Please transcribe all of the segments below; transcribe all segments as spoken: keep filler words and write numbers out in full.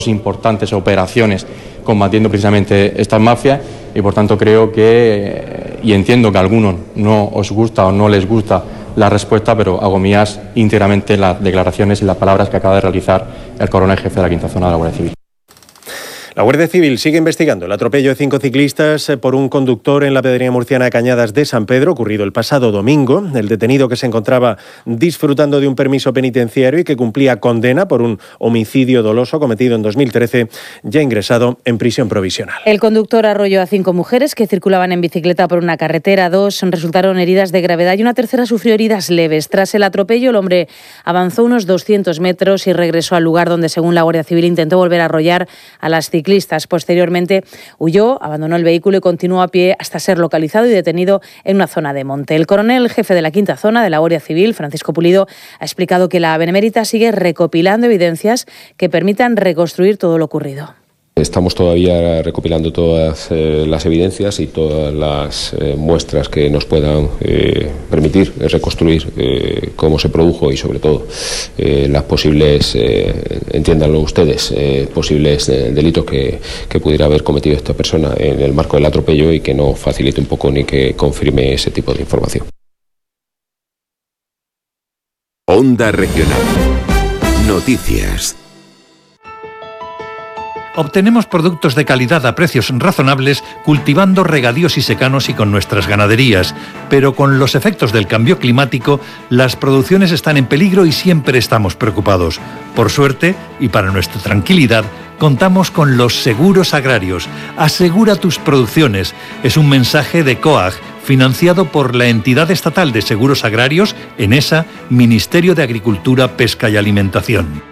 importantes operaciones combatiendo precisamente estas mafias y por tanto creo que, y entiendo que a algunos no os gusta o no les gusta la respuesta, pero hago mías íntegramente las declaraciones y las palabras que acaba de realizar el coronel jefe de la quinta zona de la Guardia Civil. La Guardia Civil sigue investigando el atropello de cinco ciclistas por un conductor en la pedanía murciana de Cañadas de San Pedro, ocurrido el pasado domingo. El detenido, que se encontraba disfrutando de un permiso penitenciario y que cumplía condena por un homicidio doloso cometido en dos mil trece, ya ingresado en prisión provisional. El conductor arrolló a cinco mujeres que circulaban en bicicleta por una carretera. Dos resultaron heridas de gravedad y una tercera sufrió heridas leves. Tras el atropello, el hombre avanzó unos doscientos metros y regresó al lugar donde, según la Guardia Civil, intentó volver a arrollar a las ciclistas. Posteriormente huyó, abandonó el vehículo y continuó a pie hasta ser localizado y detenido en una zona de monte. El coronel jefe de la quinta zona de la Guardia Civil, Francisco Pulido, ha explicado que la Benemérita sigue recopilando evidencias que permitan reconstruir todo lo ocurrido. Estamos todavía recopilando todas eh, las evidencias y todas las eh, muestras que nos puedan eh, permitir reconstruir eh, cómo se produjo y sobre todo eh, las posibles, eh, entiéndanlo ustedes, eh, posibles eh, delitos que, que pudiera haber cometido esta persona en el marco del atropello y que no facilite un poco ni que confirme ese tipo de información. Onda Regional. Noticias. Obtenemos productos de calidad a precios razonables cultivando regadíos y secanos y con nuestras ganaderías, pero con los efectos del cambio climático las producciones están en peligro y siempre estamos preocupados. Por suerte, y para nuestra tranquilidad, contamos con los seguros agrarios. Asegura tus producciones. Es un mensaje de COAG, financiado por la entidad estatal de seguros agrarios, ENESA, Ministerio de Agricultura, Pesca y Alimentación.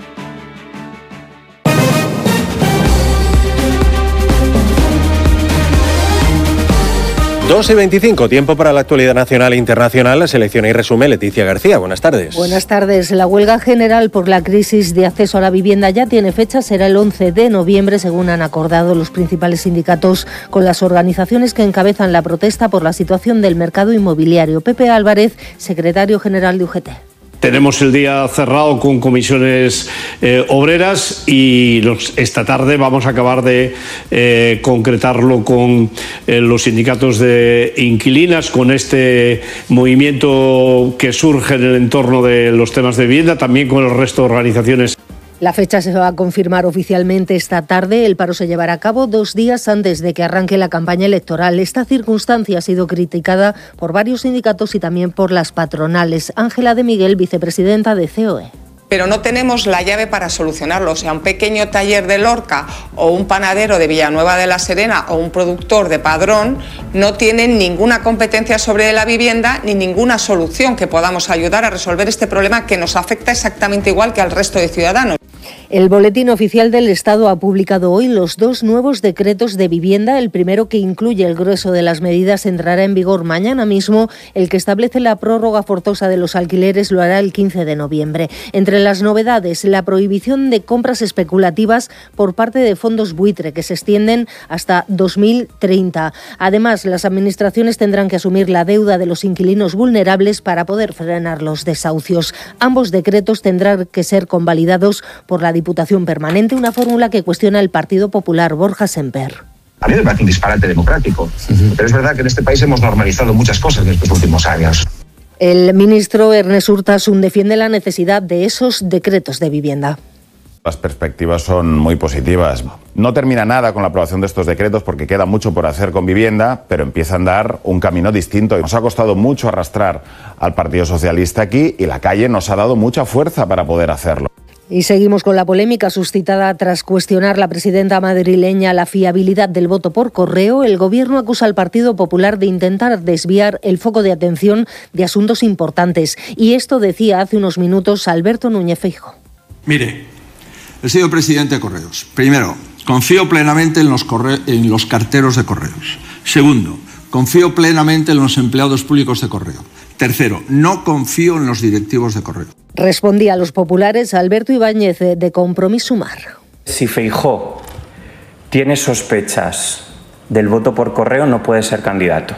dos y veinticinco, tiempo para la actualidad nacional e internacional. La selecciona y resume Leticia García. Buenas tardes. Buenas tardes. La huelga general por la crisis de acceso a la vivienda ya tiene fecha, será el once de noviembre, según han acordado los principales sindicatos con las organizaciones que encabezan la protesta por la situación del mercado inmobiliario. Pepe Álvarez, secretario general de U G T. Tenemos el día cerrado con comisiones eh, obreras y los, esta tarde vamos a acabar de eh, concretarlo con eh, los sindicatos de inquilinas, con este movimiento que surge en el entorno de los temas de vivienda, también con el resto de organizaciones. La fecha se va a confirmar oficialmente esta tarde. El paro se llevará a cabo dos días antes de que arranque la campaña electoral. Esta circunstancia ha sido criticada por varios sindicatos y también por las patronales. Ángela de Miguel, vicepresidenta de C O E. Pero no tenemos la llave para solucionarlo. O sea, un pequeño taller de Lorca o un panadero de Villanueva de la Serena o un productor de Padrón no tienen ninguna competencia sobre la vivienda ni ninguna solución que podamos ayudar a resolver este problema que nos afecta exactamente igual que al resto de ciudadanos. El Boletín Oficial del Estado ha publicado hoy los dos nuevos decretos de vivienda. El primero, que incluye el grueso de las medidas, entrará en vigor mañana mismo. El que establece la prórroga forzosa de los alquileres lo hará el quince de noviembre. Entre las novedades, la prohibición de compras especulativas por parte de fondos buitre, que se extienden hasta dos mil treinta. Además, las administraciones tendrán que asumir la deuda de los inquilinos vulnerables para poder frenar los desahucios. Ambos decretos tendrán que ser convalidados por la Diputación Permanente, una fórmula que cuestiona el Partido Popular. Borja Semper. A mí me parece un disparate democrático, uh-huh. Pero es verdad que en este país hemos normalizado muchas cosas en estos últimos años. El ministro Ernest Urtasun defiende la necesidad de esos decretos de vivienda. Las perspectivas son muy positivas. No termina nada con la aprobación de estos decretos porque queda mucho por hacer con vivienda, pero empieza a andar un camino distinto. Nos ha costado mucho arrastrar al Partido Socialista aquí y la calle nos ha dado mucha fuerza para poder hacerlo. Y seguimos con la polémica suscitada tras cuestionar la presidenta madrileña la fiabilidad del voto por correo. El Gobierno acusa al Partido Popular de intentar desviar el foco de atención de asuntos importantes. Y esto decía hace unos minutos Alberto Núñez Feijóo. Mire, he sido presidente de Correos. Primero, confío plenamente en los, corre- en los carteros de Correos. Segundo, confío plenamente en los empleados públicos de Correo. Tercero, no confío en los directivos de Correo. Respondía a los populares Alberto Ibáñez de Compromís Sumar. Si Feijóo tiene sospechas del voto por correo, no puede ser candidato.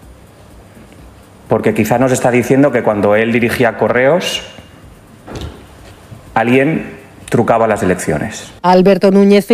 Porque quizá nos está diciendo que cuando él dirigía Correos, alguien trucaba las elecciones. Alberto Núñez